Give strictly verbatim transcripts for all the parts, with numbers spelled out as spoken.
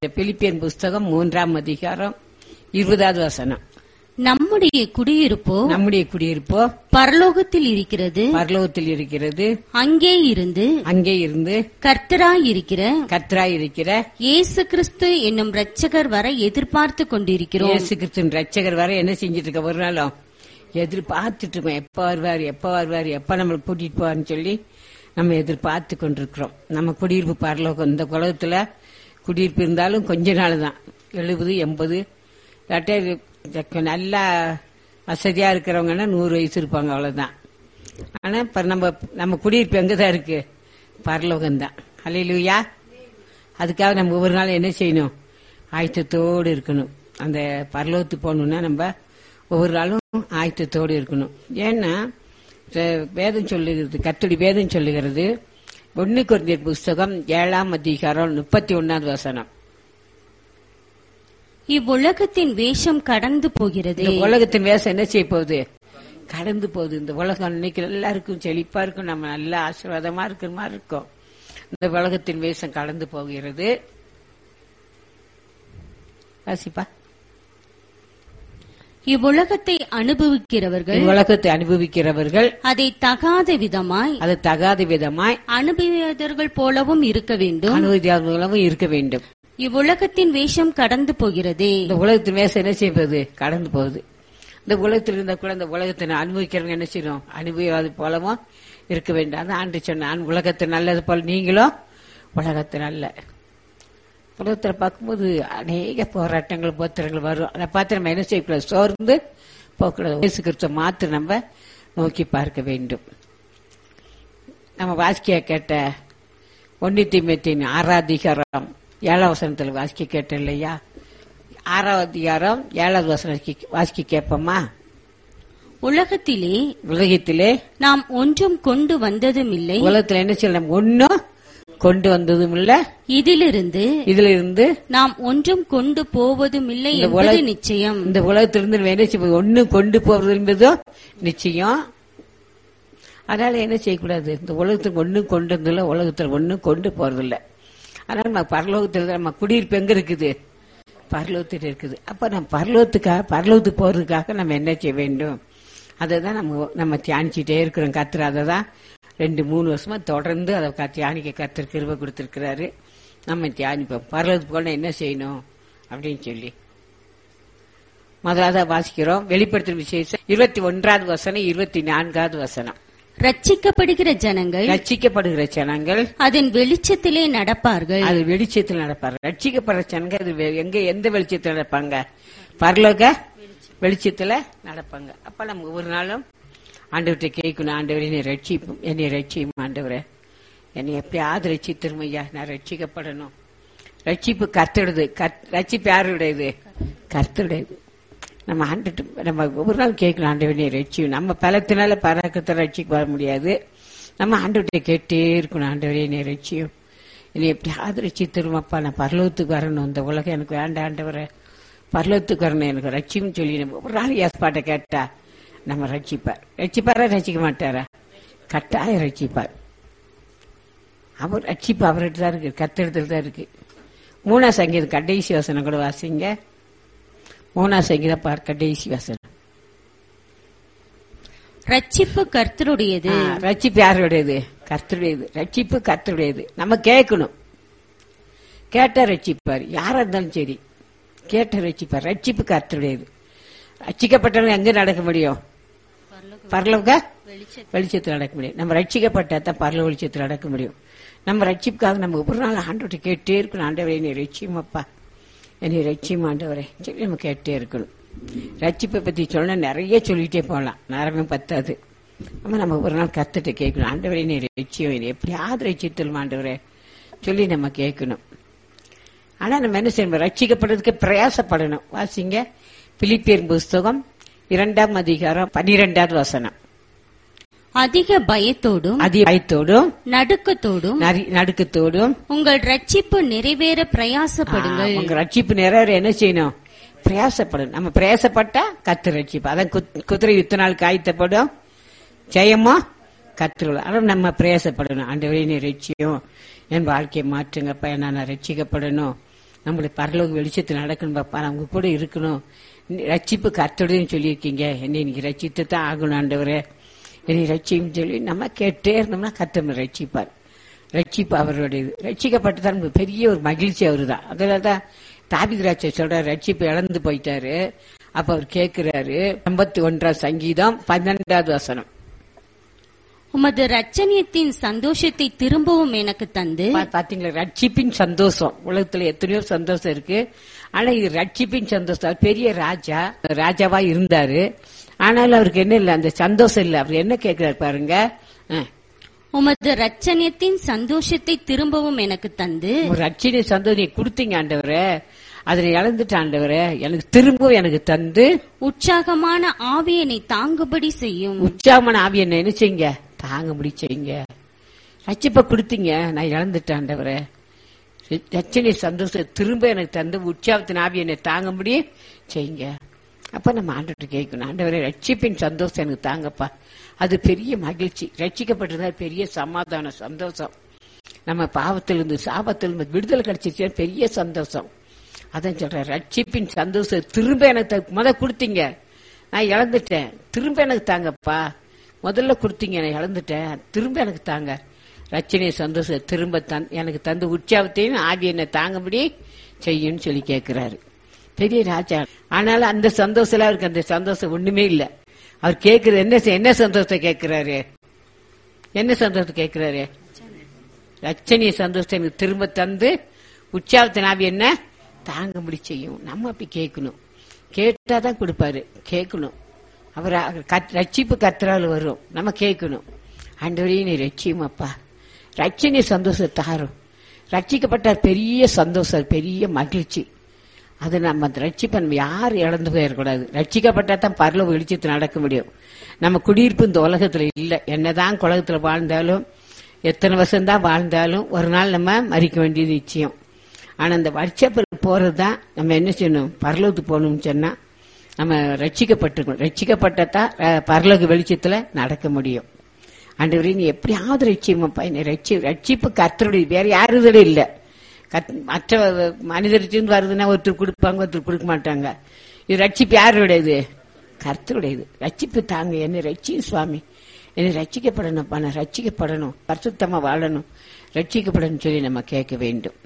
Philippian புஸ்தகம் மூன்றாம் அதிகாரம் இருபதாவது வசனம். நம்முடைய குடியிருப்போ நம்முடைய குடியிருப்போ பரலோகத்தில் இருக்கிறது, பரலோகத்தில் இருக்கிறது, அங்கே இருந்து அங்கே இருந்து கர்த்தராய் இருக்கிற கர்த்தராய் இருக்கிற இயேசு கிறிஸ்து என்னும் இரட்சகர் வர எதிர்பார்த்து கொண்டிருக்கிறோம். இயேசு கிறிஸ்துவின் இரட்சகர் வர என்ன செஞ்சிட்டு இருக்க, ஒரு நாளும் எதிர்பார்த்துட்டு இருக்கோம். எப்ப வருவார், எப்ப வருவார், எப்ப நம்மளை கூட்டிட்டு போவார்னு சொல்லி நம்ம எதிர்பார்த்து கொண்டிருக்கிறோம். நம்ம குடியிருப்பு பரலோகம். இந்த உலகத்துல குடியிருப்பு இருந்தாலும் கொஞ்ச நாள் தான், எழுபது எண்பது நல்லா வசதியா இருக்கிறவங்கன்னா நூறு வயசு இருப்பாங்க, அவ்வளவுதான். ஆனா இப்ப நம்ம நம்ம குடியிருப்பு எங்கதான் இருக்கு, பரலோகம் தான். அல்லேலூயா. அதுக்காக நம்ம ஒவ்வொரு நாளும் என்ன செய்யணும், ஆயத்தத்தோடு இருக்கணும். அந்த பரலோகத்துக்கு போகணும்னா நம்ம ஒவ்வொரு நாளும் ஆயத்தத்தோடு இருக்கணும். ஏன்னா வேதம் சொல்லுகிறது, கர்த்தருடைய வேதம் சொல்லுகிறது, ஒன்னு கொரிந்தியர் புஸ்தகம் ஏழாம் அதிகாரம் முப்பத்தி ஒன்னாவது வசனம். இவ்வுலகத்தின் வேஷம் கடந்து போகிறது. இந்த உலகத்தின் வேஷம் என்ன செய்ய போகுது, கடந்து போகுது. இந்த உலகம் இன்னைக்கு எல்லாருக்கும் செழிப்பா இருக்கும், நம்ம நல்ல ஆசீர்வாதமா இருக்கிற மாதிரி இருக்கும். இந்த உலகத்தின் வேஷம் கடந்து போகிறது. வாசிப்பா. இவ்வுலகத்தை அனுபவிக்கிறவர்கள் உலகத்தை அனுபவிக்கிறவர்கள் அதை தகாத விதமாய் அது தகாத விதமாய் அனுபவியவர்கள் போலவும் இருக்க வேண்டும், அனுபவியாளர்களும் இருக்க வேண்டும். இவ்வுலகத்தின் வேஷம் கடந்து போகிறது. இந்த உலகத்தின் வேஷம் என்ன செய்வது, கடந்து போகுது. இந்த உலகத்தில் இருந்த கூட இந்த உலகத்தை அனுபவிக்கிறவங்க என்ன செய்யணும், அனுபவியாது போலவும் இருக்க வேண்டும். அதான் ஆண்டு சொன்னான், உலகத்தை நல்லது போல நீங்களும் உலகத்தை நல்ல. உலகத்தில் பார்க்கும்போது அநேக போராட்டங்கள் போத்திரங்கள் வரும். அதை பார்த்து நம்ம என்ன செய்யக்கூடாது, சோர்ந்து போகக்கூடாது. இயேசு கிறிஸ்துவை மாத்திரம் நம்ம நோக்கி பார்க்க வேண்டும். நம்ம வாசிக்க கேட்ட ஒன்னு தீமோத்தேயு ஆறாம் அதிகாரம் ஏழாம் வசனத்தில் வாசிக்க கேட்டோம் இல்லையா, ஆறாவது அதிகாரம் ஏழாவது வசனம் வாசிக்க கேட்போமா. உலகத்திலே உலகத்திலே நாம் ஒன்றும் கொண்டு வந்ததும் இல்லை, உலகத்தில் என்ன செய்யலாம், ஒன்னும் கொண்டு வந்ததும் இல்ல, இதிலிருந்து இதுல இருந்து நாம் ஒன்றும் கொண்டு போவதும் இல்லை என்பது நிச்சயம். இந்த உலகத்திலிருந்து என்ன செய்வது, ஒன்னு கொண்டு போவது என்பதும் நிச்சயம். அதனால என்ன செய்யக்கூடாது, இந்த உலகத்துக்கு ஒன்னும் கொண்டு வந்ததில்ல, உலகத்துல ஒன்னும் கொண்டு போறதில்ல. அதனால நம்ம பரலோகத்துல நம்ம குடியிருப்பு எங்க இருக்குது, பரலோகத்தில் இருக்குது. அப்ப நம்ம பரலோகத்துக்காக பரலோகத்துக்கு போறதுக்காக நம்ம என்ன செய்ய வேண்டும், அதை தான் நம்ம நம்ம தியானிச்சுட்டே இருக்கிறோம். கர்த்தர் அதை தான் ரெண்டு மூணு வருஷமா தொடர்ந்து அதை தியானிக்க கர்த்தர் கிருபை கொடுத்திருக்கிறாரு. நம்ம தியானிப்போம், பரலோகத்துக்கு போனா என்ன செய்யணும் அப்படின்னு சொல்லி. முதலாவது வாசிக்கிறோம் வெளிப்படுத்தும் விசேஷம் இருபத்தி ஒன்றாவது வசனம் இருபத்தி நான்காவது வசனம். ரட்சிக்கப்படுகிற ஜனங்கள் ரட்சிக்கப்படுகிற ஜனங்கள் அதன் வெளிச்சத்திலே நடப்பார்கள். அது வெளிச்சத்தில் நடப்பார்கள். ரட்சிக்கப்படுற ஜனங்கள் அது எங்க எந்த வெளிச்சத்தில் நடப்பாங்க, பரலோக வெளிச்சத்துல நடப்பாங்க. அப்ப நம்ம ஒவ்வொரு நாளும் ஆண்டவர்கிட்ட கேட்கணும், ஆண்டவரே என்னை ரட்சிப்பும், என்னை ரட்சியும் ஆண்டவரே, என்னை எப்படியாவது ரட்சித்திருமையா, நான் ரட்சிக்கப்படணும். ரட்சிப்பு கர்த்தருடையது. ரட்சிப்பு யாருடையது, கர்த்தருடையது. நம்ம ஆண்டு நம்ம ஒவ்வொரு நாள் கேட்கணும், ஆண்டவரே என்னை ரட்சியும். நம்ம பலத்தினால பராக்கத்தை ரட்சிக்க வர முடியாது. நம்ம ஆண்டவர்கிட்ட கேட்டே இருக்கணும், ஆண்டவரே என்னை ரட்சியும், என்னை எப்படியாவது ரட்சித்திருமாப்பா, நான் பரலோகத்துக்கு வரணும். இந்த உலகம் எனக்கு வேண்டாம் ஆண்டவரே, பரலோகத்துக்கு வரணும், எனக்கு ரட்சியும் சொல்லி நம்ம ஒரு நாள் ஏற்பாட்டை கேட்டா நம்ம ரட்சிப்பார். ரட்சிப்பாரா ரட்சிக்க மாட்டாரா, கட்டாயம் ரட்சிப்பார். அவர் ரட்சிப்பு அவர்கிட்ட தான் இருக்கு, கர்த்தரிடத்துல தான் இருக்கு. மூணா சங்கீதம் கடைசி வசனம் கூட வாசிங்க. மூணா சங்கீதம் பார் கடைசி வசனம். ரட்சிப்பு கர்த்தருடையது. ரட்சிப்பு யாருடையது, கர்த்தருடையது. ரட்சிப்பு கர்த்தருடையது. நம்ம கேட்கணும், கேட்ட ரட்சிப்பார். யாரா இருந்தாலும் சரி கேட்ட ரட்சிப்பார். ரட்சிப்பு கர்த்தருடையது. ரட்சிக்கப்பட்டவங்க எங்க நடக்க முடியும், பரலோக வெளிச்சத்தில் நடக்க முடியும். நம்ம ரட்சிக்கப்பட்டா தான் பரலோக வெளிச்சத்தில் நடக்க முடியும். நம்ம ரட்சிப்புக்காக நம்ம ஒவ்வொரு நாள் ஆண்டவரை கேட்டே இருக்கணும், ஆண்டவரை என்னை ரட்சியுமப்பா, என்னை ரட்சியும் ஆண்டவரை சொல்லி நம்ம கேட்டே இருக்கணும். ரட்சிப்பை பத்தி சொன்னா நிறைய சொல்லிட்டே போகலாம், நேரமே பத்தாது. நம்ம நம்ம ஒரு நாள் கத்துட்டு கேட்கணும், ஆண்டவரை என்னை ரட்சியும், என்னை எப்படியாவது ரட்சித்தல் ஆண்டவரை சொல்லி நம்ம கேட்கணும். ஆனா நம்ம என்ன செய்யணும், ரட்சிக்கப்படுறதுக்கு பிரயாசப்படணும். வாசிங்க பிலிப்பியர் புஸ்தகம் இரண்டாம் அதிகாரம் பனிரெண்டாவது வசனம். அதிக பயத்தோடும் அதிக பயத்தோடும் நடுக்கத்தோடும் நடுக்கத்தோடும் உங்கள் ரட்சிப்பு நிறைவேற பிரயாசப்படுங்கள். உங்க ரட்சிப்பு நிறைவேற என்ன செய்யணும், பிரயாசப்படும். நம்ம பிரயாசப்பட்டா கர்த்தர் ரட்சிப்பு. அதான் குதிரை யுத்த நாள் காய்த்தப்படும், ஜெயமா கர்த்தர். ஆனால் நம்ம பிரயாசப்படணும், ஆண்டவரே நீ ரட்சியும், என் வாழ்க்கையை மாற்றுங்கப்பா, நான் ரட்சிக்கப்படணும், நம்மளை பரலோக வெளிச்சத்தில் நடக்கணும் பாப்பா, நான் உங்க கூட இருக்கணும், ரட்சிப்பு கர்த்தருடையன்னு சொல்லியிருக்கீங்க, என்னை இன்னைக்கு ரட்சித்து தான் ஆகணும் ஆண்டவரே, என்னை ரட்சின்னு சொல்லி நம்ம கேட்டே இருந்தோம்னா கர்த்தர் ரட்சிப்பார். ரட்சிப்பு அவருடையது. ரட்சிக்கப்பட்டுதான் நமக்கு பெரிய ஒரு மகிழ்ச்சி அவரு தான். அதனாலதான் தாவீது சொல்றாரு, ரட்சிப்பு இழந்து போயிட்டாரு. அப்ப அவர் கேட்கிறாரு, ஐம்பத்தி ஒன்றாம் சங்கீதம் பன்னெண்டாவது வசனம், உமது ரட்சணியத்தின் சந்தோஷத்தை திரும்பவும் எனக்கு தந்து. பாத்தீங்களா, ரட்சிப்பின் சந்தோஷம். உலகத்துல எத்தனையோ சந்தோஷம் இருக்கு, ஆனா இது ரட்சிப்பின் சந்தோஷம். அவர் பெரிய ராஜா, ராஜாவா இருந்தாரு, ஆனாலும் அவருக்கு என்ன இல்ல, அந்த சந்தோஷம் இல்ல. அவர் என்ன கேட்கிறாரு பாருங்க, உமது ரட்சணியத்தின் சந்தோஷத்தை திரும்பவும் எனக்கு தந்து. ரட்சணை சந்தோஷம் கொடுத்தீங்க ஆண்டவரே, அதனை இழந்துட்டு ஆண்டவரே, எனக்கு திரும்பவும் எனக்கு தந்து உற்சாகமான ஆவியனை தாங்குபடி செய்யும். உற்சாகமான ஆவியனை என்ன செய்யுங்க, தாங்குபடி செய்யுங்க. ரட்சிப்பை கொடுத்தீங்க, நான் இழந்துட்டேன் ஆண்டவரே, ரட்சணை சந்தோஷம் திரும்ப எனக்கு தந்து உற்சாகத்தின் ஆவியனை தாங்கும்படி செய்யுங்க. அப்ப நம்ம ஆண்டவர்கிட்ட கேட்கணும், ஆண்டவரே ரட்சிப்பின் சந்தோஷம் எனக்கு தாங்கப்பா. அது பெரிய மகிழ்ச்சி. ரட்சிக்கப்பட்டிருந்தா பெரிய சமாதானம், சந்தோஷம். நம்ம பாவத்திலிருந்து சாபத்திலிருந்து விடுதலை கிடைச்சிருச்சு, பெரிய சந்தோஷம். அதான் சொல்றேன், ரட்சிப்பின் சந்தோஷம் திரும்ப எனக்கு முத கொடுத்தீங்க, நான் இழந்துட்டேன், திரும்ப எனக்கு தாங்கப்பா. முதல்ல கொடுத்தீங்க, நான் இழந்துட்டேன், திரும்ப எனக்கு தாங்க. ரட்சணை சந்தோஷம் திரும்ப எனக்கு தந்து உற்சாகத்தையும் ஆவி என்ன தாங்கபடி செய்யும் சொல்லி கேட்கிறாரு பெரிய ராஜா. ஆனாலும் அந்த சந்தோஷம் அவருக்கு அந்த சந்தோஷம் ஒண்ணுமே இல்ல. அவர் கேட்கறது என்ன, என்ன சந்தோஷத்தை கேட்கிறாரு, என்ன சந்தோஷத்தை கேட்கிறாரு, ரட்சணை சந்தோஷத்தை எனக்கு திரும்ப தந்து உற்சாகத்தின் ஆவி என்ன தாங்கும்படி செய்யும். நம்ம அப்படி கேட்கணும், கேட்டாதான் கொடுப்பாரு. கேட்கணும், அவர் ரட்சிப்பு கர்த்தரால் வரும். நம்ம கேட்கணும், ஆண்டவரே நீ ரட்சியும் அப்பா, ரட்சணை சந்தோஷம் தாரும். ரட்சிக்கப்பட்டார் பெரிய சந்தோஷம், பெரிய மகிழ்ச்சி. அது நம்ம ரட்சிப்பை நம்ம யாரும் இழந்து போயிடக்கூடாது. ரட்சிக்கப்பட்டா தான் பரலோக வெளிச்சத்தில் நடக்க முடியும். நம்ம குடியிருப்பு இந்த உலகத்துல இல்ல. என்னதான் உலகத்துல வாழ்ந்தாலும், எத்தனை வருஷம் தான் வாழ்ந்தாலும் ஒரு நாள் நம்ம மறிக்க வேண்டியது நிச்சயம். ஆனா இந்த வருஷப்பட்டு போறதுதான் நம்ம என்ன செய்யணும், பரலோகத்துக்கு போகணும்னு சொன்னா நம்ம ரட்சிக்கப்பட்டிருக்கணும். ரட்சிக்கப்பட்டதான் பரலோக வெளிச்சத்துல நடக்க முடியும். ஆண்டவரே நீ எப்படியாவது ரட்சியமாப்பா, என்னை ரட்சி. ரட்சிப்பு கர்த்தருடைய, வேற யாருதே இல்ல. மற்ற மனிதர்கிட்ட வருதுன்னா ஒருத்தர் கொடுப்பாங்க, ஒருத்தர் கொடுக்க மாட்டாங்க. இது ரட்சிப்பு யாருடையது, கர்த்தருடையது. ரட்சிப்பு தாங்க, என்னை ரட்சி சுவாமி, என்னை ரட்சிக்கப்படணும், நான் ரட்சிக்கப்படணும், பரிசுத்தமா வாழணும், ரட்சிக்கப்படணும் சொல்லி நம்ம கேட்க வேண்டும்.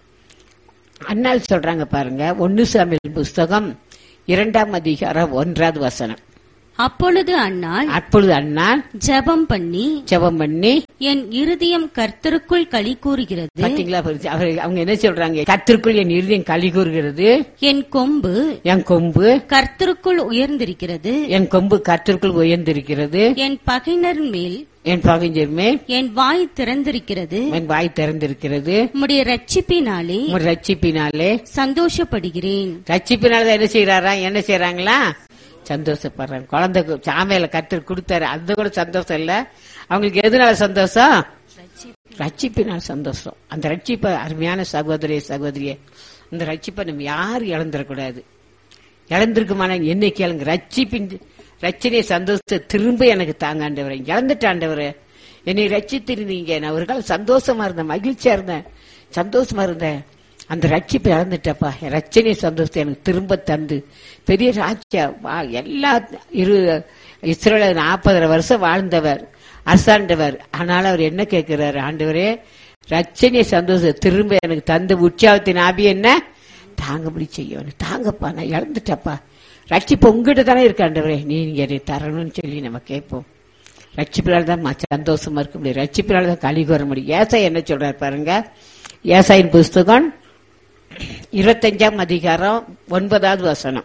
அண்ணால் சொல்றாங்க பாருங்க, ஒன்னு சாமுவேல் புஸ்தகம் இரண்டாம் அதிகாரம் ஒன்றாவது வசனம். அப்பொழுது அன்னாள் அப்பொழுது அன்னாள் ஜெபம் பண்ணி ஜெபம் பண்ணி என் இருதயம் கர்த்தருக்குள் களி கூறுகிறது. பாத்தீங்களா, அவங்க என்ன சொல்றாங்க, கர்த்தருக்குள் என் இருதயம் களி கூறுகிறது, என் கொம்பு என் கொம்பு கர்த்தருக்குள் உயர்ந்திருக்கிறது, என் கொம்பு கர்த்தருக்குள் உயர்ந்திருக்கிறது, என் பகைஞர் மேல் என் பகைஞர் மேல் என் வாய் திறந்திருக்கிறது, என் வாய் திறந்திருக்கிறது, உம்முடைய ரட்சிப்பினாலே உம்முடைய ரட்சிப்பினாலே சந்தோஷப்படுகிறேன். ரட்சிப்பினால என்ன செய்யறாரா, என்ன செய்யறாங்களா, சந்தோஷப்படுறாங்க. குழந்தை சாமையில கர்த்தர் கொடுத்தாரு, அது கூட சந்தோஷம் இல்ல. அவங்களுக்கு எதுனால சந்தோஷம், ரட்சிப்பினால சந்தோஷம். அந்த ரட்சிப்பை அருமையான சகோதரிய சகோதரிய, இந்த ரட்சிப்பை நம்ம யாரும் இழந்துடக்கூடாது. இழந்திருக்குமான என்ன கேளுங்க, ரட்சிப்பின் ரட்சணைய சந்தோஷத்தை திரும்ப எனக்கு தாங்க ஆண்டவரே. இழந்துட்ட ஆண்டவரே, என்னை ரட்சித்திருந்தீங்க, நான் ஒரு காலம் சந்தோஷமா இருந்தேன், மகிழ்ச்சியா இருந்தேன், சந்தோஷமா இருந்தேன், அந்த ரட்சிப்பை இழந்துட்டப்பா. ரட்சணை சந்தோஷத்தை எனக்கு திரும்ப தந்து பெரிய ராஜா எல்லா இரு இஸ்ரேல் நாற்பதரை வருஷம் வாழ்ந்தவர், அரசாண்டவர். ஆனாலும் அவர் என்ன கேட்கிறாரு, ஆண்டவரே ரட்சணை சந்தோஷத்தை திரும்ப எனக்கு தந்து உற்சாகத்தின் ஆவி என்ன தாங்கபடி செய்யும். தாங்கப்பா, நான் இழந்துட்டப்பா, ரட்சிப்பு உங்ககிட்ட தானே இருக்க ஆண்டவரே, நீங்க என்னை தரணும்னு சொல்லி நம்ம கேட்போம். ரட்சிப்பினால தான் சந்தோஷமா இருக்க முடியும், ரட்சிப்பினால தான் களி கூற முடியும். ஏசாய் என்ன சொல்றாரு பாருங்க, ஏசாயின் புஸ்தகம் இருபத்தஞ்சாம் அதிகாரம் ஒன்பதாவது வசனம்.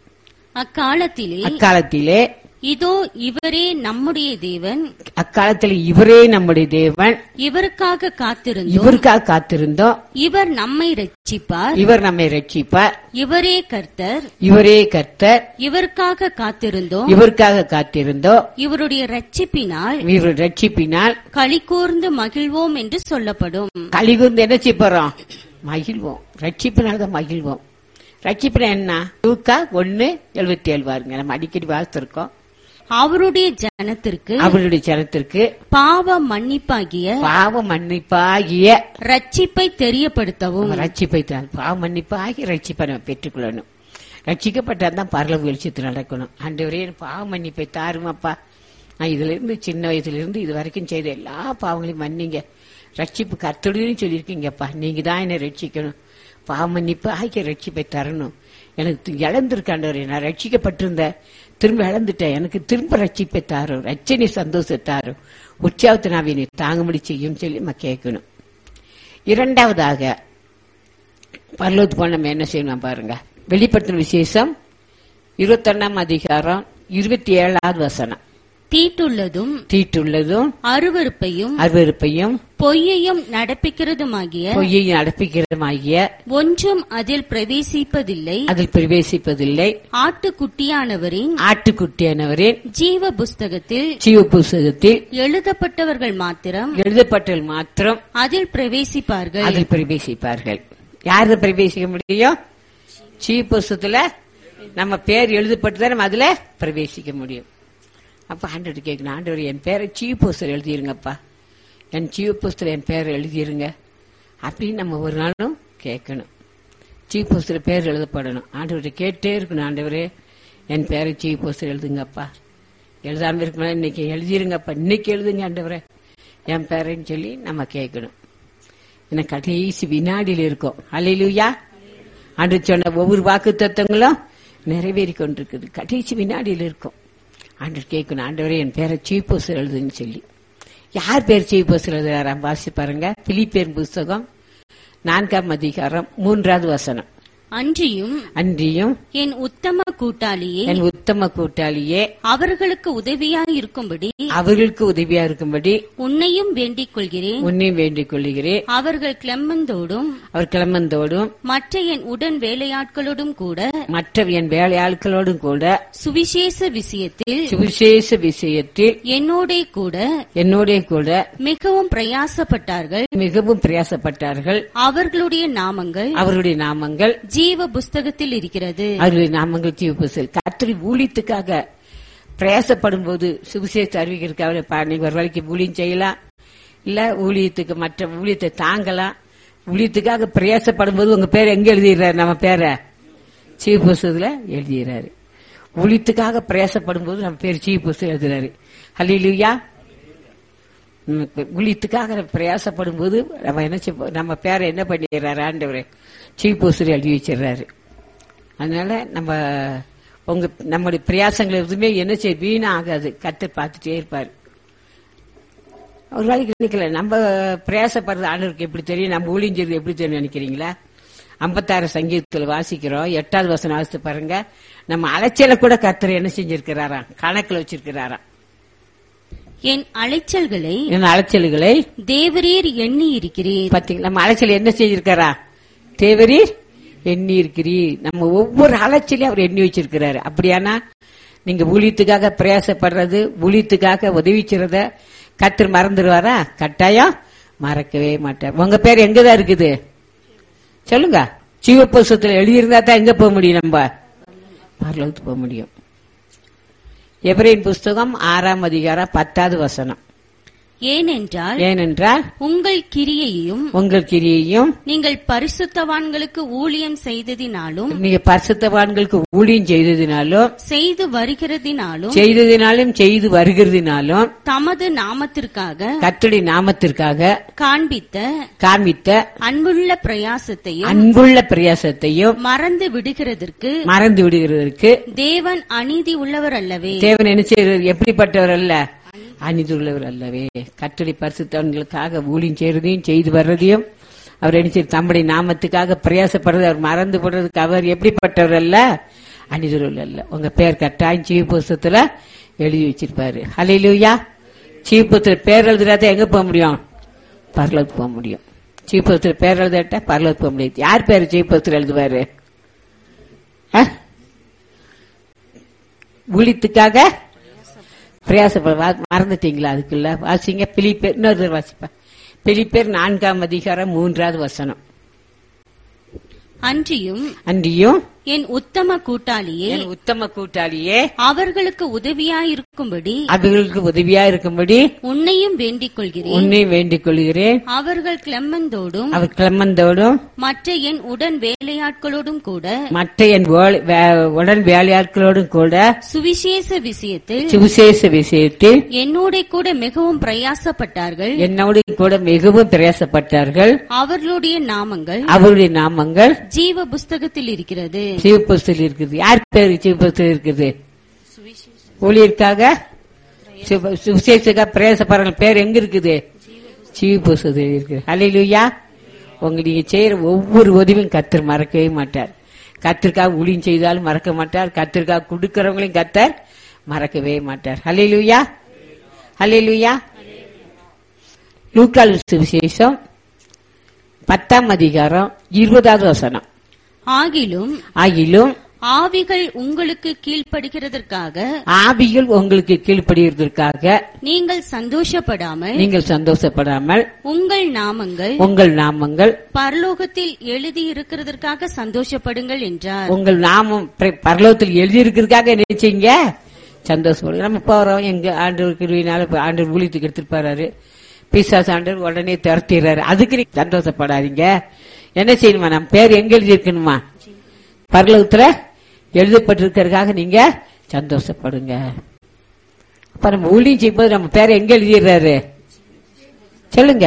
அக்காலத்திலே அக்காலத்திலே இதோ இவரே நம்முடைய தேவன், அக்காலத்தில் இவரே நம்முடைய தேவன், இவருக்காக காத்திருந்தோம், இவருக்காக காத்திருந்தோம், இவர் நம்மை ரட்சிப்பார், இவர் நம்மை ரட்சிப்பார், இவரே கர்த்தர், இவரே கர்த்தர், இவருக்காக காத்திருந்தோம், இவருக்காக காத்திருந்தோம், இவருடைய ரட்சிப்பினால் இவர் ரட்சிப்பினால் களி கூர்ந்து மகிழ்வோம் என்று சொல்லப்படும். களி கூர்ந்து என்ன செய்ய போறோம், மகிழ்வோம். ரட்சிப்பினால்தான் மகிழ்வோம். ரட்சிப்பினா என்ன, லூக்கா ஒன்னு எழுபத்தி ஏழு பாருங்க, நம்ம அடிக்கடி வாசித்திருக்கோம். அவருடைய ஜனத்திற்கு அவருடைய ஜனத்திற்கு பாவ மன்னிப்பாகிய பாவ மன்னிப்பாகிய ரட்சிப்பை தெரியப்படுத்தவும். ரட்சிப்பை தான் பாவ மன்னிப்பாகிய ரட்சிப்பை நம்ம பெற்றுக்கொள்ளணும். ரட்சிக்கப்பட்டாதான் பரலோக வெளிச்சத்தில் நடக்கணும். ஆண்டவரே பாவ மன்னிப்பை தாருமாப்பா, நான் இதுல இருந்து சின்ன வயசுல இருந்து இது வரைக்கும் செய்த எல்லா பாவங்களையும் மன்னிங்க, ரட்சிப்பு கர்த்தருடையன்னு சொல்லியிருக்கீங்கப்பா, நீங்க தான் என்னை ரட்சிக்கணும், பாவ மன்னிப்பு ஆகிய ரட்சிப்பை தரணும். எனக்கு இழந்திருக்காண்டவரே, நான் ரட்சிக்கப்பட்டிருந்த திரும்ப இழந்துட்டேன், எனக்கு திரும்ப ரட்சிப்பை தாரும், ரட்சணை சந்தோஷத்தாரும், உற்சாகத்தை நான் நீ தாங்கும்படி செய்யும் சொல்லி நம்ம கேட்கணும். இரண்டாவதாக பரலோகத்துக்கு போன நம்ம என்ன செய்யணும் பாருங்க. வெளிப்படுத்தின விசேஷம் இருபத்தி ஒன்னாம் அதிகாரம் இருபத்தி ஏழாவது வசனம். தீட்டுள்ளதும் தீட்டுள்ளதும் அருவருப்பையும் அருவருப்பையும் பொய்யையும் நடப்பிக்கிறதுமாகிய பொய்யையும் நடப்பிக்கிறதுமாகிய ஒன்றும் அதில் பிரவேசிப்பதில்லை அதில் பிரவேசிப்பதில்லை ஆட்டுக்குட்டியானவரின் ஆட்டுக்குட்டியானவரின் ஜீவ புஸ்தகத்தில் ஜீவ புஸ்தகத்தில் எழுதப்பட்டவர்கள் மாத்திரம் எழுதப்பட்டல் மாத்திரம் அதில் பிரவேசிப்பார்கள். அதில் பிரவேசிப்பார்கள். யாரு பிரவேசிக்க முடியும்? ஜீவ புஸ்தகத்துல நம்ம பேர் எழுதப்பட்டுதான் நம்ம அதுல பிரவேசிக்க முடியும். அப்ப ஆண்டவர் கேட்கணும், ஆண்டவர் என் பேரை ஜீவ புஸ்தகம் எழுதிருங்கப்பா, என் ஜீவ புஸ்தகம் என் பேரை எழுதிருங்க அப்படின்னு நம்ம ஒரு நாளும் கேட்கணும். ஜீவ புஸ்தகம் பேர் எழுதப்படணும். ஆண்டவர்கிட்ட கேட்டே இருக்கணும், ஆண்டவரே என் பேரை ஜீவ புஸ்தகம் எழுதுங்கப்பா, எழுதாம இருக்கணும் இன்னைக்கு எழுதிருங்கப்பா, இன்னைக்கு எழுதுங்க ஆண்டவரே என் பேரைன்னு சொல்லி நம்ம கேட்கணும். ஏன்னா கடைசி வினாடியில் இருக்கும். அல்லேலூயா. ஆண்டவர் சொன்ன ஒவ்வொரு வாக்கு தத்துவங்களும் நிறைவேறி கொண்டிருக்குது, கடைசி வினாடியில் இருக்கும். ஆண்டவர் கேட்கணும், ஆண்டவரே என் பேரை ஜீவ புஸ்தகம் எழுதுன்னு சொல்லி. யார் பேர் ஜீவ புஸ்தகம் எழுதுறாராம் வாசி பாருங்க. பிலிப்பியர் புஸ்தகம் நான்காம் அதிகாரம் மூன்றாவது வசனம். அன்றியும் அன்றியும் என் உத்தம கூட்டாளியே என் உத்தம கூட்டாளியே அவர்களுக்கு உதவியாய் இருக்கும்படி அவர்களுக்கு உதவியா இருக்கும்படி உன்னையும் வேண்டிக் கொள்கிறேன் உன்னையும் வேண்டிக் கொள்கிறேன். அவர்கள் கிளம்பந்தோடும் அவர் கிளம்பந்தோடும் மற்ற என் உடன் வேலையாட்களோடும் கூட மற்ற என் வேலையாட்களோடும் கூட சுவிசேஷ விஷயத்தில் சுவிசேஷ விஷயத்தில் என்னோடே கூட என்னோட கூட மிகவும் பிரயாசப்பட்டார்கள். மிகவும் பிரயாசப்பட்டார்கள். அவர்களுடைய நாமங்கள் அவருடைய நாமங்கள் ஜீவ புஸ்தகத்தில் இருக்கிறது. அவருடைய நாமங்கள் ஜீவ புஸ்தகம். கர்த்தர் ஊழியத்துக்காக பிரயாசப்படும் போது சுவிசேஷ அறிவிக்கிறதுக்காக நீங்க ஒரு வேலைக்கு ஊழியம் செய்யலாம், இல்ல ஊழியத்துக்கு மற்ற ஊழியத்தை தாங்கலாம். ஊழியத்துக்காக பிரயாசப்படும் போது உங்க பேர் எங்க எழுதிடுறாரு? நம்ம பேரை ஜீவ புஸ்தகத்துல எழுதிடுறாரு. ஊழியத்துக்காக பிரயாசப்படும் போது நம்ம பேர் ஜீவ புஸ்தகம் எழுதுறாரு. ஹல்லேலூயா. ஊழியத்துக்காக பிரயாசப்படும் போது நம்ம என்ன நம்ம பேரை என்ன பண்ணிடுறாரு? ஆண்டவரே ஜீவ புஸ்தகம் எழுதி வச்சிடறாரு. அதனால நம்ம உங்க நம்முடைய பிரயாசங்கள் எதுவுமே என்ன செய்ய வீணா ஆகாது. கர்த்தர் பார்த்துட்டே இருப்பாரு. ஒரு வேலைக்கு நினைக்கல, நம்ம பிரயாசப்படுறது ஆண்டவருக்கு எப்படி தெரியும், நம்ம ஊழியம் செய்யறது எப்படி தெரியும் நினைக்கிறீங்களா? ஐம்பத்தாறு சங்கீதத்தில் வாசிக்கிறோம், எட்டாவது வசனம் வாசித்து பாருங்க. நம்ம அலைச்சலை கூட கர்த்தர் என்ன செஞ்சிருக்கிறாராம், கணக்குல வச்சிருக்கிறாராம். என் அலைச்சல்களை என் அலைச்சல்களை தேவரீர் எண்ணி இருக்கிறீர். பாத்தீங்களா, நம்ம அலைச்சல் என்ன செஞ்சிருக்காரா? தேவரீர் எண்ணி இருக்கிறீர். நம்ம ஒவ்வொரு அலைச்சலையும் அவர் எண்ணி வச்சிருக்கிறாரு. அப்படியானா நீங்க ஊழியத்துக்காக பிரயாசப்படுறது, ஊழியத்துக்காக உதவி செய்றத கர்த்தர் மறந்துடுவாரா? கட்டாயம் மறக்கவே மாட்டார். உங்க பேர் எங்கதான் இருக்குது சொல்லுங்க. ஜீவ புஸ்தகத்துல எழுதியிருந்தா தான் எங்க போக முடியும்? நம்ம பரலோகத்துக்கு போக முடியும். எபிரேயர் புஸ்தகம் ஆறாம் அதிகாரம் பத்தாவது வசனம். ஏனென்றால் ஏனென்றால் உங்கள் கிரியையும் உங்கள் கிரியையும் நீங்கள் பரிசுத்தவான்களுக்கு ஊழியம் செய்ததினாலும் நீங்க பரிசுத்தவான்களுக்கு ஊழியம் செய்ததினாலும் செய்து வருகிறதினாலும் செய்ததினாலும் செய்து வருகிறதினாலும் தமது நாமத்திற்காக கர்த்தருடைய நாமத்திற்காக காண்பித்த காண்பித்த அன்புள்ள பிரயாசத்தையும் அன்புள்ள பிரயாசத்தையும் மறந்து விடுகிறதற்கு மறந்து விடுகிறதற்கு தேவன் அநீதி உள்ளவர் அல்லவே. தேவன் என்ன செய்யறது? எப்படிப்பட்டவர் அல்ல? அநீதி உள்ளவர் அல்லவே. கர்த்தருடைய பரிசுத்தவான்களுக்காக ஊழியம் செய்யறதையும் செய்து வர்றதையும் அவர் என்ன செய்ய தம்முடைய நாமத்துக்காக பிரயாசப்படுறது அவர் மறந்து போடுறதுக்கு அவர் எப்படிப்பட்டவர் அல்ல? அநீதி உள்ளவர் அல்ல. உங்க பேர் கட்டாயம் ஜீவ புஸ்தகத்துல எழுதி வச்சிருப்பாரு. ஹல்லேலூயா. ஜீவ புஸ்தகத்துல பேர் எழுதுறாத எங்க போக முடியும்? பரலோகத்துக்கு போக முடியும். ஜீவ புஸ்தகத்துல பேர் எழுதாட்டா பரலோகத்துக்கு போக முடியாது. யார் பேர் ஜீவ புஸ்தகத்துல எழுதுவாரு? ஊழியத்துக்காக பிரயாசப்பட மறந்துட்டீங்களா? அதுக்குள்ள வாசிங்க. பிலிப்பேர் இன்னொரு வாசிப்பா. பிலிப்பேர் நான்காம் அதிகாரம் மூன்றாவது வசனம். அன்றியும் அன்றியும் என் உத்தம கூட்டாளியே, என் உத்தம கூட்டாளியே, அவர்களுக்கு உதவியாயிருக்கும்படி அவர்களுக்கு உதவியா இருக்கும்படி உன்னையும் வேண்டிக் கொள்கிறேன். உன்னை வேண்டிக் கொள்கிறேன். அவர்கள் கிளெமந்தோடும் அவர் கிளமந்தோடும் மற்ற என் உடன் வேலையாட்களோடும் கூட மற்ற என் வேலை- வே- உடன் வேலையாட்களோடும் கூட சுவிசேஷ விஷயத்தில் சுவிசேஷ விஷயத்தில் என்னோட கூட மிகவும் பிரயாசப்பட்டார்கள். என்னோடு கூட மிகவும் பிரயாசப்பட்டார்கள். அவர்களுடைய நாமங்கள் அவருடைய நாமங்கள் ஜீவ புஸ்தகத்தில் இருக்கிறது. சிவபுஸ்தல் இருக்குது. யார் பேரு சிவபுஸ்தல் இருக்குது? ஊழியருக்காக சிவ- சுவிசேஷக்காக பிரயாசப்படுற பேர் எங்க இருக்குது? சிவபுஸ்தல் இருக்குது. அல்லேலூயா. உங்க நீங்க செய்யற ஒவ்வொரு உதவியும் கர்த்தர் மறக்கவே மாட்டார். கர்த்தருக்காக ஊழியம் செய்தாலும் மறக்க மாட்டார். கர்த்தருக்காக கொடுக்கறவங்களையும் கர்த்தர் மறக்கவே மாட்டார். அல்லேலூயா, அல்லேலூயா. லூக்கா சுவிசேஷம் பத்தாம் அதிகாரம் இருபதாவது வசனம். ஆகிலும் ஆகிலும் ஆவிகள் உங்களுக்கு கீழ்ப்படுகிறதற்காக ஆவிகள் உங்களுக்கு கீழ்ப்படிவதற்காக நீங்கள் சந்தோஷப்படாமல் நீங்கள் சந்தோஷப்படாமல் உங்கள் நாமங்கள் உங்கள் நாமங்கள் பரலோகத்தில் எழுதி இருக்கிறதற்காக சந்தோஷப்படுங்கள் என்றார். உங்கள் நாமம் பிர- பரலோகத்தில் எழுதியிருக்கிறதுக்காக நினைச்சீங்க சந்தோஷப்படுங்க. நம்ம போறோம், எங்க ஆண்டவர் கிருபையினால இப்ப ஆண்டவர் ஊழியத்துக்கு எடுத்துட்டு போறாரு. பிசாசு ஆண்டவர் உடனே துரத்திடுறாரு. அதுக்கு நீங்க சந்தோஷப்படாதீங்க. என்ன செய்யணுமா? நம்ம பேர் எங்க எழுதி இருக்கணுமா? பரலோகத்துல எழுதப்பட்டிருக்கிறதுக்காக நீங்க சந்தோஷப்படுங்க. அப்ப நம்ம ஊழியம் செய்யும்போது நம்ம பேரை எங்க எழுதிடுறாரு சொல்லுங்க?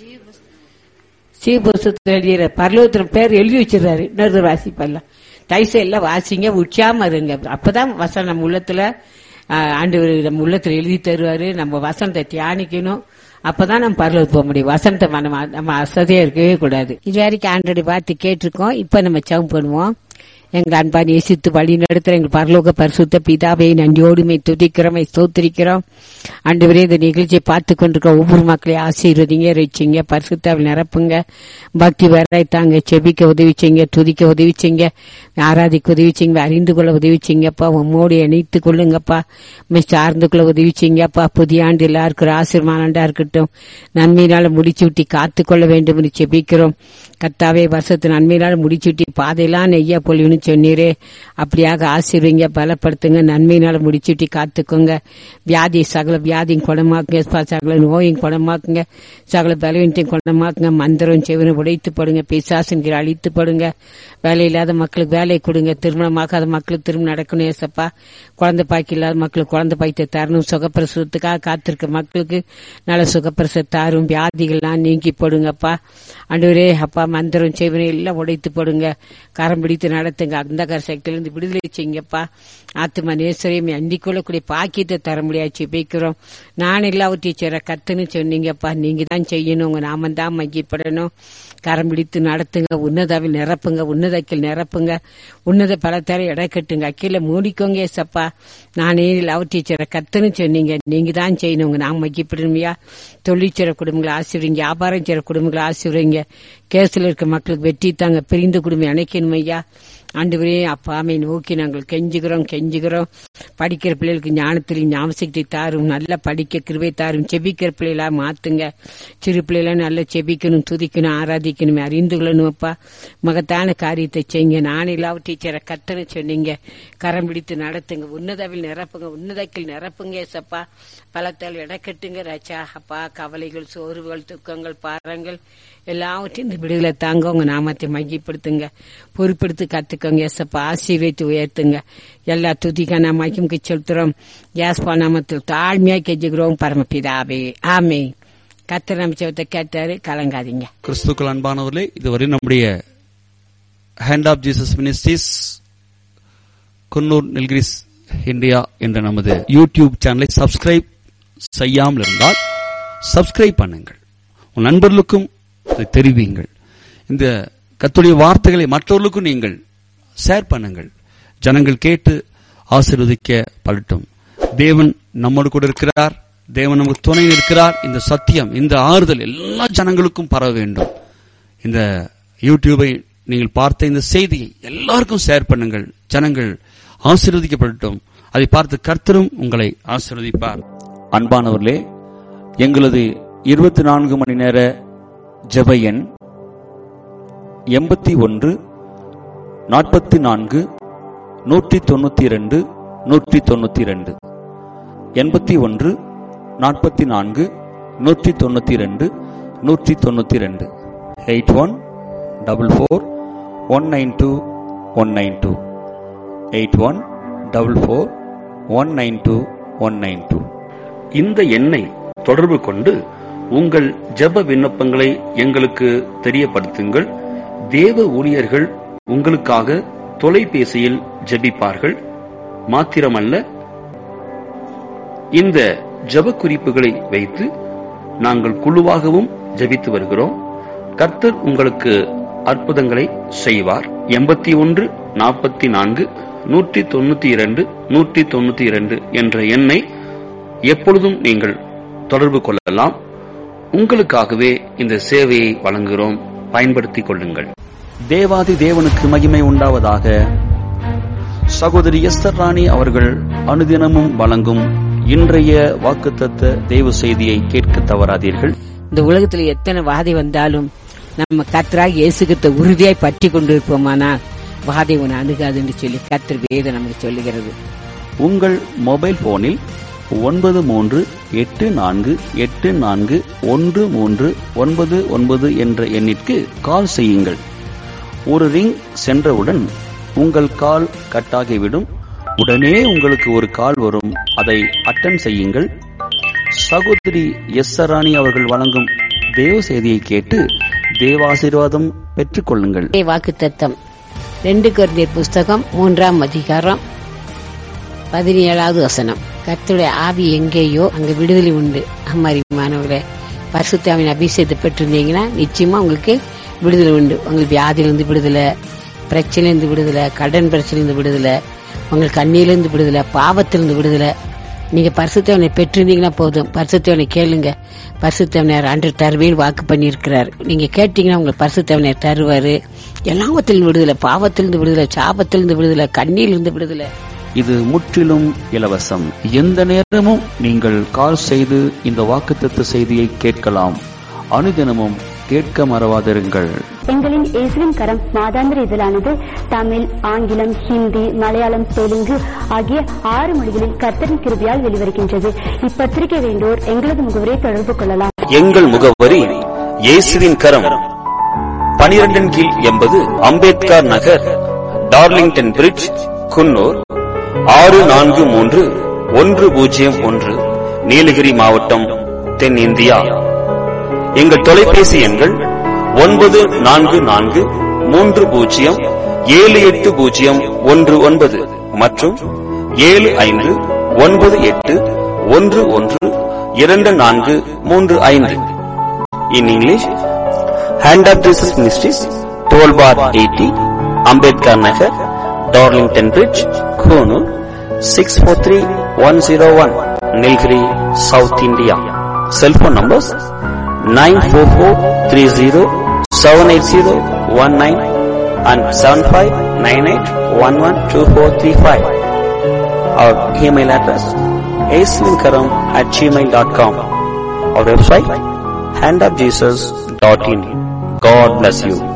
சீபுஸ்தகத்தில் எழுதிற பரலோகத்துல பேர் எழுதி வச்சிடறாரு. இன்னொரு வாசிப்பெல்லாம் தைச எல்லாம் வாசிங்க, உச்சாம இருங்க. அப்பதான் வசனம் நம்ம உள்ளத்துல ஆண்டவர் நம்ம உள்ளத்துல எழுதி தருவாரு. நம்ம வசனத்தை தியானிக்கணும். அப்பதான் நம்ம பரலோகத்துக்கு போக முடியும். வசனத்தை நம்ம நம்ம அசதியா இருக்கவே கூடாது. இது வரைக்கும் ஆண்டோட பார்த்து கேட்டிருக்கோம். இப்ப நம்ம ஜெபம் பண்ணுவோம். எங்கள் அன்பா நேசித்து வழி நடத்துற எங்கள் பரலோக பரிசுத்த பிதாவை நன்றியோடுமை துதிக்கிறோம், ஸ்தோத்திரிக்கிறோம். ஆண்டவரே, இந்த நிகழ்ச்சியை பார்த்து கொண்டிருக்க ஒவ்வொரு மக்களையும் ஆசீர்வதிங்க, ரட்சிங்க, பரிசுத்தாவில் நிரப்புங்க, பக்தி வராய்த்தாங்க, செபிக்க உதவிச்சிங்க, துதிக்க உதவிச்சிங்க, ஆராதிக்க உதவிச்சிங்க, அறிந்து கொள்ள உதவிச்சிங்கப்பா. உம்மோடு இணைத்து கொள்ளுங்கப்பா. சார்ந்து கொள்ள உதவிச்சிங்கப்பா. புதிய ஆண்டு எல்லாருக்கும் ஆசீர்வாதா இருக்கட்டும். நன்மையினால முடிச்சு விட்டு காத்து கொள்ள வேண்டும் என்று செபிக்கிறோம். கர்த்தாவே, வருஷத்து நன்மையினால முடிச்சு விட்டு பாதையெல்லாம் நெய்யா பொழிவுன்னு சொன்னீரே, அப்படியாக ஆசீர்வதிங்க, பலப்படுத்துங்க, நன்மையினால முடிச்சுட்டி காத்துக்கோங்க. வியாதி சகல வியாதியும் குணமாக்குங்க, சகல நோயும் குணமாக்குங்க, சகல பலவீனத்தையும் குணமாக்குங்க. மந்திரம் செவினை உடைத்து படுங்க, பிசாசுங்கிற அழித்து படுங்க. வேலை இல்லாத மக்களுக்கு வேலை கொடுங்க, திருமணமாக்காத மக்களுக்கு திருமணம் நடக்கணும் ஏசப்பா. குழந்தை பாக்கி இல்லாத மக்களுக்கு குழந்தை பாய்த்த தரணும். சுகப்பிரசவத்துக்காக காத்திருக்க மக்களுக்கு நல்ல சுகப்பிரசவ தாரும். வியாதிகள்லாம் நீங்கி போடுங்கப்பா. ஆண்டவரே அப்பா, மந்திரம் செவினை எல்லாம் உடைத்து போடுங்க. கரம் பிடித்து நடத்துங்க. அந்தகார சக்தியிலிருந்து விடுதலை செய்யுங்கப்பா. ஆத்மா நேசரையும் அண்டிக் கொள்ளக்கூடிய பாக்கியத்தை தர முடியாது பேக்கிறோம். நான் எல்லாவற்றையும் செய்ற கத்துன்னு சொன்னீங்கப்பா. நீங்க தான் செய்யணும். உங்க நாம தான் மகிப்படணும். கரம் பிடித்து நடத்துங்க. உன்னதாவில் நிரப்புங்க, உன்னதக்கில் நிரப்புங்க. உன்னத பலத்தார எடை கட்டுங்க. அக்கீழ மூடிக்கோங்க ஏசப்பா. நானே எல்லாவற்றையும் செய்ற கத்துன்னு சொன்னீங்க. நீங்க தான் செய்யணும். உங்க நாம மகிப்படணுமையா. தொழிற்சிற குடும்பங்களை ஆசிரியங்க, வியாபாரம் செய்ற குடும்பங்களை ஆசிரியங்க. கேஸ்ல இருக்க மக்களுக்கு வெற்றி தாங்க. பிரிந்த குடும்பம் அணைக்கணும் ஐயா. ஆண்டவரே அப்பாமை நோக்கி நாங்கள் கெஞ்சுகிறோம் கெஞ்சுகிறோம். படிக்கிற பிள்ளைகளுக்கு ஞானத்திலையும் ஞாபகத்தை தாரும். நல்லா படிக்க கிருபை தாரும். செபிக்கிற பிள்ளைகளா மாத்துங்க. சிறு பிள்ளைகளா நல்லா செபிக்கணும், துதிக்கணும், ஆராதிக்கணும், அறிந்து கொள்ளணும்ப்பா. மகத்தான காரியத்தை செய்யுங்க. நான் எல்லாவற்றையும் செய்ற கர்த்தரை சொன்னீங்க. கரம் பிடித்து நடத்துங்க. உன்னதவில் நிரப்புங்க, உன்னதக்கில் நிரப்புங்க ஏசப்பா. பலத்தால் இடக்கட்டுங்க ராஜா. அப்பா, கவலைகள், சோர்வுகள், துக்கங்கள், பாரங்கள் எல்லாவற்றையும் இந்த விடுதலை தாங்க. உங்க நாமத்தை மையப்படுத்துங்க, பொறுப்படுத்தி கத்துக்கோங்க ஏசப்பா. ஆசீர்வதித்து உயர்த்துங்க. எல்லா துதிக்கான மைக்கு செலுத்துறோம். யாஸ்பா நாமத்தில் தாழ்மையா கெஞ்சுகிறோம் பரமபிதாவே, ஆமே. கர்த்தர் நம்ம ஜெபத்தை கேட்டாரு, கலங்காதீங்க. கிறிஸ்துக்கள் அன்பானவர்களே, இதுவரை நம்முடைய hand of Jesus ministries Coonoor Nilgiris India என்ற நமது யூடியூப் சேனலை சப்ஸ்கிரைப் செய்யாமல் இருந்தால் சப்ஸ்கிரைப் பண்ணுங்கள். உன் நண்பர்களுக்கும் அதை தெரிவியுங்கள். இந்த கர்த்தருடைய வார்த்தைகளை மற்றவர்களுக்கும் நீங்கள் ஷேர் பண்ணுங்கள். ஜனங்கள் கேட்டு ஆசீர்வதிக்க படட்டும். தேவன் நம்மோடு கூட இருக்கிறார். தேவன் நமக்கு துணை இருக்கிறார். இந்த சத்தியம், இந்த ஆறுதல் எல்லா ஜனங்களுக்கும் பரவ வேண்டும். இந்த யூடியூபை நீங்கள் பார்த்த இந்த செய்தியை எல்லாருக்கும் ஷேர் பண்ணுங்கள். ஜனங்கள் ஆசீர்வதிக்கப்படட்டும். அதை பார்த்து கர்த்தரும் உங்களை ஆசீர்வதிப்பார். அன்பானவர்களே, எங்களது இருபத்தி நான்கு மணி நேர ஜெப எண் எண்பத்தி ஒன்று நாற்பத்தி நான்கு நூற்றி தொண்ணூத்தி இரண்டு நூற்றி தொண்ணூத்தி இரண்டு, எண்பத்தி ஒன்று நாற்பத்தி நான்கு நூற்றி தொண்ணூத்தி இரண்டு நூற்றி தொண்ணூத்தி இரண்டு, eight one double four one nine two one nine two, eight one double four one nine two one nine two. இந்த எண்ணை தொடர்பு கொண்டு உங்கள் ஜெப விண்ணப்பங்களை எங்களுக்கு தெரியப்படுத்துங்கள். தேவ ஊழியர்கள் உங்களுக்காக தொலைபேசியில் ஜெபிப்பார்கள். மாத்திரமல்ல, இந்த ஜெப குறிப்புகளை வைத்து நாங்கள் குழுவாகவும் ஜெபித்து வருகிறோம். கர்த்தர் உங்களுக்கு அற்புதங்களை செய்வார். எண்பத்தி ஒன்று நாற்பத்தி நான்கு நூற்றி தொண்ணூத்தி இரண்டு நூற்றி தொண்ணூத்தி இரண்டு என்ற எண்ணை எப்பொழுதும் நீங்கள் தொடர்பு கொள்ளலாம். உங்களுக்காகவே இந்த சேவையை வழங்குகிறோம். பயன்படுத்திக் கொள்ளுங்கள். தேவாதி தேவனுக்கு மகிமை உண்டாவதாக. சகோதரி எஸ்தர் ராணி அவர்கள் அனுதினமும் வழங்கும் இன்றைய வாக்குத்தத்த தேவ செய்தியை கேட்க தவறாதீர்கள். இந்த உலகத்துல எத்தனை வாதை வந்தாலும் நம்ம கர்த்தராகிய இயேசு கிறிஸ்துவை உறுதியாய் பற்றி கொண்டிருப்போமானால் வாதை உன்னை அணுகாதுன்னு சொல்லி கர்த்தர் வேதம் நமக்கு சொல்லுகிறது. உங்கள் மொபைல் போனில் ஒன்பது மூன்று எட்டு நான்கு எட்டு நான்கு ஒன்று மூன்று ஒன்பது ஒன்பது என்ற எண்ணிற்கு கால் செய்யுங்கள். ஒரு ரிங் சென்றவுடன் உங்கள் கால் கட்டாகிவிடும். உடனே உங்களுக்கு ஒரு கால் வரும். அதை அட்டன் செய்யுங்கள். சகோதரி எஸ் ராணி அவர்கள் வழங்கும் தேவ செய்தியை கேட்டு தேவாசீர்வாதம் பெற்றுக் கொள்ளுங்கள். வாக்குத்தத்தம் ரெண்டு கொரிந்தியர் புஸ்தகம் மூன்றாம் அதிகாரம் பதினேழாவது வசனம். கர்த்தருடைய ஆவி எங்கேயோ அங்க விடுதலை உண்டு. அம்மாரிமானவர்களே, பரிசுத்த ஆவியின் அபிஷேகத்தை பெற்றிருந்தீங்கன்னா நிச்சயமா உங்களுக்கு விடுதலை உண்டு. உங்களுக்கு வியாதியிலிருந்து விடுதலை, பிரச்சனையிலிருந்து விடுதலை, கடன் பிரச்சனையிலிருந்து விடுதலை, உங்களுக்கு கண்ணியிலிருந்து விடுதலை, பாவத்திலிருந்து விடுதலை. நீங்க பரிசுத்தவனை பெற்றிருந்தீங்கன்னா போதும். பரிசுத்தவனை கேளுங்க. பரிசுத்தவனர் அன்று தருவேன் வாக்கு பண்ணி இருக்கிறார். நீங்க கேட்டீங்கன்னா உங்களுக்கு பரிசுத்தவனர் தருவாரு. எல்லாவத்திலிருந்து விடுதலை, பாவத்திலிருந்து விடுதலை, சாபத்திலிருந்து விடுதலை, கண்ணியிலிருந்து விடுதலை. இது முற்றிலும் இலவசம். எந்த நேரமும் நீங்கள் கால் செய்து இந்த வாக்குத்தத்த செய்தியை கேட்கலாம். அனுதினமும் கேட்க மறவாதிருங்கள். எங்களின் இயேசுவின் கரம் மாதாந்திர இதழானது தமிழ், ஆங்கிலம், ஹிந்தி, மலையாளம், தெலுங்கு ஆகிய ஆறு மொழிகளில் கர்த்தரின் கிருபையால் வெளிவருகின்றது. இப்பத்திரிகை வேண்டோர் எங்களது முகவரை தொடர்பு கொள்ளலாம். எங்கள் முகவரி இயேசுவின் கரம், பனிரெண்டின் கீழ் எண்பது அம்பேத்கர் நகர், டார்லிங்டன் பிரிட்ஜ், குன்னூர் ஆறு நான்கு மூன்று ஒன்று பூஜ்ஜியம் ஒன்று, நீலகிரி மாவட்டம், தென்னிந்தியா. எங்கள் தொலைபேசி எண்கள் ஒன்பது நான்கு நான்கு மூன்று பூஜ்ஜியம் ஏழு எட்டு பூஜ்ஜியம் ஒன்று ஒன்பது மற்றும் ஏழு ஐந்து ஒன்பது எட்டு ஒன்று ஒன்று இரண்டு நான்கு மூன்று ஐந்து. In English, hand of Jesus ministries, twelve bar eighty, Ambedkar Nagar, Darlington bridge, Coonoor six four three one zero one, Nilgiri, south India. Cellphone numbers nine four four three zero seven eight zero one nine and seven five nine eight one one two four three five. Our email address aislinkaram at gmail dot com. Our website hand of jesus dot in. God bless you.